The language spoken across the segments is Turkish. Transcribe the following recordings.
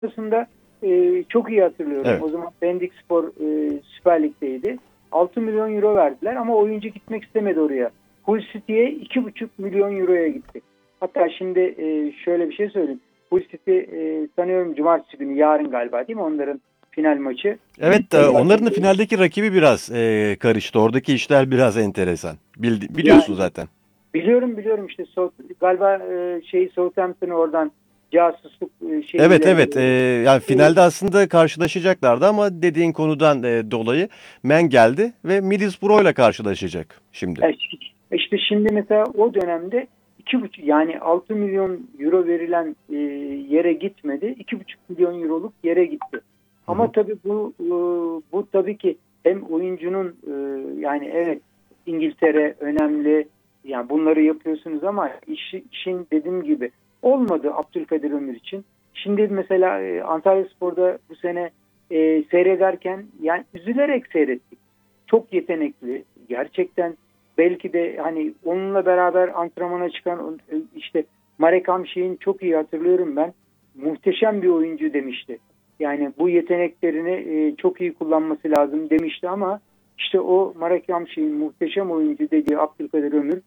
Aslında çok iyi hatırlıyorum. Evet. O zaman Pendikspor Süper Lig'deydi. 6 milyon euro verdiler ama oyuncu gitmek istemedi oraya. Hull City'ye 2,5 milyon euroya gitti. Hatta şimdi şöyle bir şey söyleyeyim. Hull City sanıyorum cumartesi günü, yarın galiba değil mi onların final maçı? Evet, onların da finaldeki rakibi biraz karıştı. Oradaki işler biraz enteresan. Biliyorsun Yani zaten. biliyorum işte galiba Southampton'ı oradan casusluk Evet, şeyiyle evet. Yani finalde aslında karşılaşacaklardı ama dediğin konudan dolayı Men geldi ve Middlesbrough'la karşılaşacak şimdi. işte şimdi mesela o dönemde 2,5 yani 6 milyon euro verilen yere gitmedi. 2,5 milyon euroluk yere gitti. Hı hı. Ama tabii bu tabii ki hem oyuncunun yani evet İngiltere önemli, yani bunları yapıyorsunuz ama işin dediğim gibi olmadı Abdülkadir Ömür için. Şimdi mesela Antalyaspor'da bu sene seyrederken yani üzülerek seyrettik. Çok yetenekli gerçekten, belki de hani onunla beraber antrenmana çıkan işte Marek Hamšík'in çok iyi hatırlıyorum ben. Muhteşem bir oyuncu demişti. Yani bu yeteneklerini çok iyi kullanması lazım demişti ama işte o Marek Hamšík'in muhteşem oyuncu dediği Abdülkadir Ömür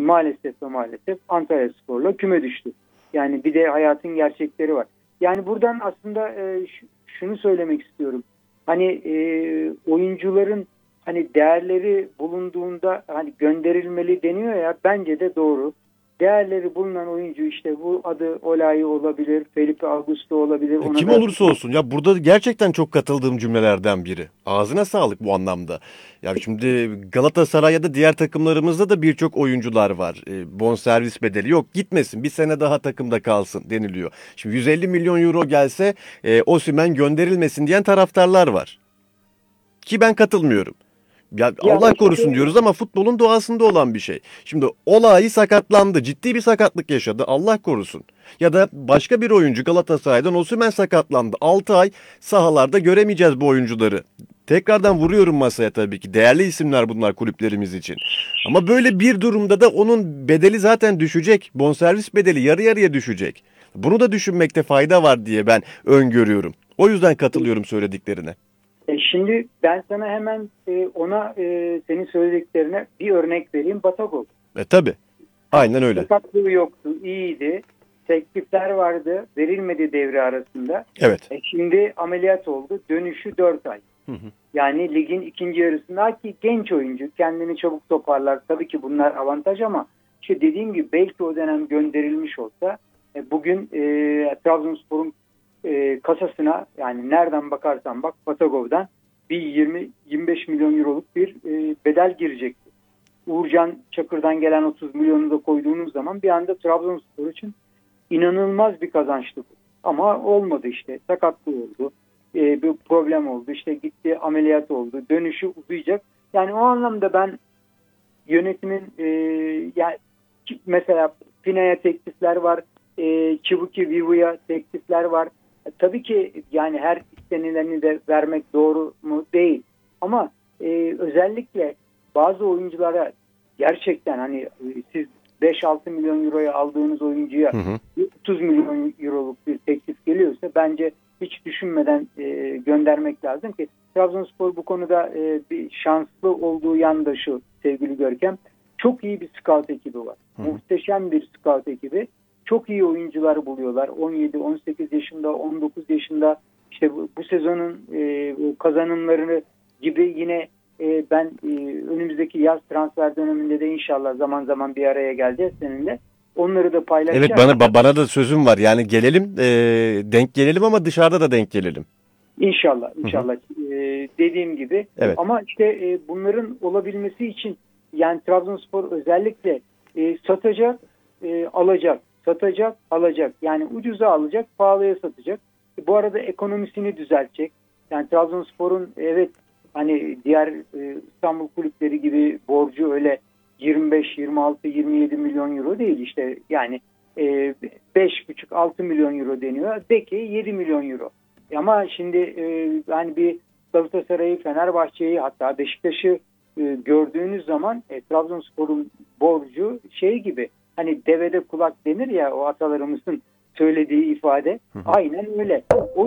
maalesef Antalyaspor'la küme düştü. Yani bir de hayatın gerçekleri var. Yani buradan aslında şunu söylemek istiyorum. Hani oyuncuların hani değerleri bulunduğunda hani gönderilmeli deniyor ya, bence de doğru. Değerleri bulunan oyuncu işte bu adı Olay olabilir, Felipe Augusto olabilir. Ona Kim da olursa olsun ya, burada gerçekten çok katıldığım cümlelerden biri. Ağzına sağlık bu anlamda. Ya şimdi Galatasaray ya da diğer takımlarımızda da birçok oyuncular var. Bonservis bedeli yok, gitmesin, bir sene daha takımda kalsın deniliyor. Şimdi 150 milyon euro gelse Osimhen gönderilmesin diyen taraftarlar var. Ki ben katılmıyorum. Ya ya Allah korusun işte diyoruz ama futbolun doğasında olan bir şey. Şimdi Olay sakatlandı. Ciddi bir sakatlık yaşadı. Allah korusun. Ya da başka bir oyuncu Galatasaray'dan Osimhen sakatlandı. 6 ay sahalarda göremeyeceğiz bu oyuncuları. Tekrardan vuruyorum masaya tabii ki. Değerli isimler bunlar kulüplerimiz için. Ama böyle bir durumda da onun bedeli zaten düşecek. Bonservis bedeli yarı yarıya düşecek. Bunu da düşünmekte fayda var diye ben öngörüyorum. O yüzden katılıyorum söylediklerine. şimdi ben sana hemen senin söylediklerine bir örnek vereyim. Batagov. Tabii. Aynen öyle. Sakatlığı yoktu, iyiydi. Teklifler vardı, verilmedi devre arasında. Evet. Şimdi ameliyat oldu, dönüşü 4 ay. Hı hı. Yani ligin ikinci yarısında, ki genç oyuncu kendini çabuk toparlar. Tabii ki bunlar avantaj ama işte dediğim gibi belki o dönem gönderilmiş olsa bugün Trabzonspor'un kasasına, yani nereden bakarsan bak Batagov'dan bir 20-25 milyon euroluk bir bedel girecekti. Uğurcan Çakır'dan gelen 30 milyonu da koyduğunuz zaman bir anda Trabzonspor için inanılmaz bir kazançtı bu. Ama olmadı işte. Sakatlığı oldu. Bir problem oldu. İşte gitti, ameliyat oldu. Dönüşü uzayacak. Yani o anlamda ben yönetimin yani mesela Pina'ya teklifler var. Çibuki Vivu'ya teklifler var. Tabii ki yani her istenileni de vermek doğru mu? Değil. Ama özellikle bazı oyunculara gerçekten hani siz 5-6 milyon euroya aldığınız oyuncuya Hı hı. 30 milyon euroluk bir teklif geliyorsa bence hiç düşünmeden göndermek lazım ki Trabzonspor bu konuda bir şanslı olduğu yanda şu sevgili Görkem, çok iyi bir scout ekibi var. Hı hı. Muhteşem bir scout ekibi. Çok iyi oyuncuları buluyorlar. 17, 18 yaşında, 19 yaşında işte bu sezonun kazanımlarını gibi yine ben önümüzdeki yaz transfer döneminde de inşallah zaman zaman bir araya geleceğiz seninle. Onları da Evet, paylaşacağız. bana da sözüm var. Yani gelelim, denk gelelim ama dışarıda da denk gelelim. İnşallah, Hı hı. inşallah. Dediğim gibi. Evet. Ama işte bunların olabilmesi için yani Trabzonspor özellikle satacak, alacak, satacak, alacak. Yani ucuza alacak, pahalıya satacak. Bu arada ekonomisini düzeltecek. Yani Trabzonspor'un evet hani diğer İstanbul kulüpleri gibi borcu öyle 25, 26, 27 milyon euro değil işte. Yani 5,5-6 milyon euro deniyor. De ki 7 milyon euro. Ama şimdi yani bir Galatasaray'ı, Fenerbahçe'yi, hatta Beşiktaş'ı gördüğünüz zaman Trabzonspor'un borcu şey gibi, hani devede kulak denir ya, o atalarımızın söylediği ifade. Hı hı. Aynen öyle. O